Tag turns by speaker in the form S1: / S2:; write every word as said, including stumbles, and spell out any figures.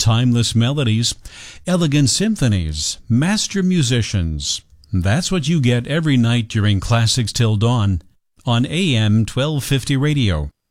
S1: timeless melodies, elegant symphonies, master musicians. That's what you get every night during Classics Till Dawn on A M twelve fifty radio.